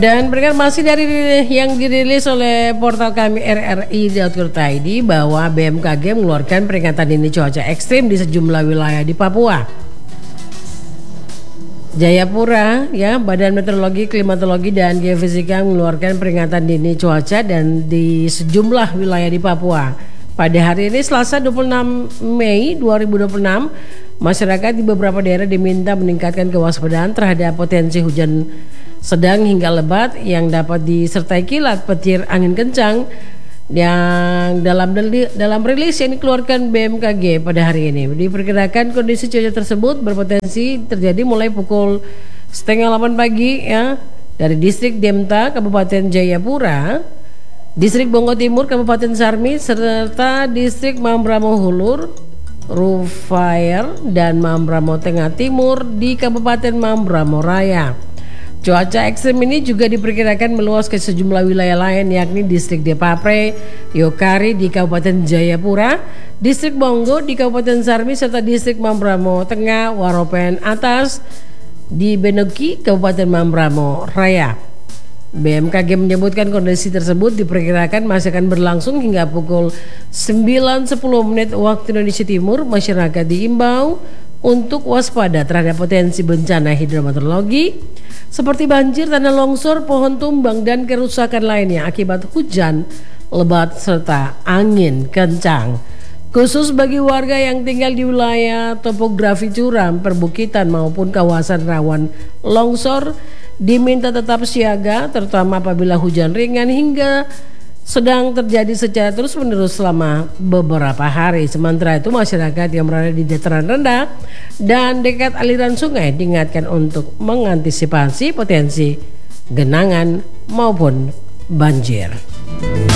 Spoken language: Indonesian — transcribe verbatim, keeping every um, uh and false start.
Dan berkat masih dari yang dirilis oleh portal kami r r i titik co titik i d bahwa B M K G mengeluarkan peringatan dini cuaca ekstrim di sejumlah wilayah di Papua. Jayapura, ya, Badan Meteorologi, Klimatologi dan Geofisika mengeluarkan peringatan dini cuaca dan di sejumlah wilayah di Papua. Pada hari ini Selasa dua puluh enam Mei dua ribu dua puluh enam, masyarakat di beberapa daerah diminta meningkatkan kewaspadaan terhadap potensi hujan sedang hingga lebat yang dapat disertai kilat, petir, angin kencang yang dalam dalam rilis yang dikeluarkan B M K G pada hari ini diperkirakan kondisi cuaca tersebut berpotensi terjadi mulai pukul setengah delapan pagi, ya, dari distrik Demta, Kabupaten Jayapura, distrik Bongo Timur, Kabupaten Sarmi, serta distrik Mambramo Hulur, Rufair, dan Mambramo Tengah Timur di Kabupaten Mambramo Raya. Cuaca ekstrem ini juga diperkirakan meluas ke sejumlah wilayah lain, yakni distrik Depapre, Yokari di Kabupaten Jayapura, distrik Bongo di Kabupaten Sarmi, serta distrik Mambramo Tengah, Waropen Atas di Benoki, Kabupaten Mambramo Raya. B M K G menyebutkan kondisi tersebut diperkirakan masih akan berlangsung hingga pukul sembilan sepuluh menit waktu Indonesia Timur. Masyarakat diimbau untuk waspada terhadap potensi bencana hidrometeorologi seperti banjir, tanah longsor, pohon tumbang, dan kerusakan lainnya akibat hujan lebat serta angin kencang. Khusus bagi warga yang tinggal di wilayah topografi curam, perbukitan maupun kawasan rawan longsor diminta tetap siaga, terutama apabila hujan ringan hingga sedang terjadi secara terus-menerus selama beberapa hari. Sementara itu, masyarakat yang berada di dataran rendah dan dekat aliran sungai diingatkan untuk mengantisipasi potensi genangan maupun banjir.